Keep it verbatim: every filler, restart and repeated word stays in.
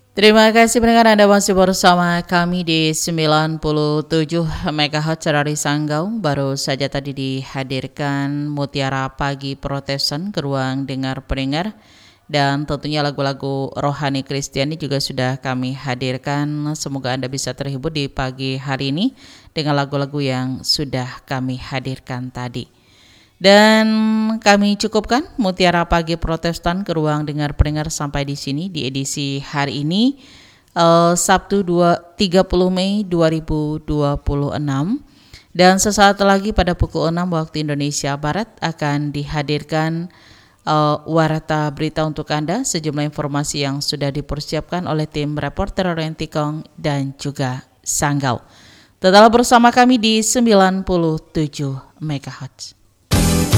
Terima kasih pendengar, Anda masih bersama kami di sembilan puluh tujuh megahertz dari Sanggau. Baru saja tadi dihadirkan Mutiara Pagi Protestan ke ruang dengar pendengar. Dan tentunya lagu-lagu rohani Kristiani juga sudah kami hadirkan. Semoga Anda bisa terhibur di pagi hari ini dengan lagu-lagu yang sudah kami hadirkan tadi. Dan kami cukupkan Mutiara Pagi Protestan ke ruang dengar pendengar sampai di sini di edisi hari ini, uh, Sabtu tiga puluh Mei dua ribu dua puluh enam. Dan sesaat lagi pada pukul enam waktu Indonesia Barat akan dihadirkan uh, warta berita untuk Anda, sejumlah informasi yang sudah dipersiapkan oleh tim reporter Rentikong dan juga Sanggau. Tetaplah bersama kami di sembilan puluh tujuh megahertz.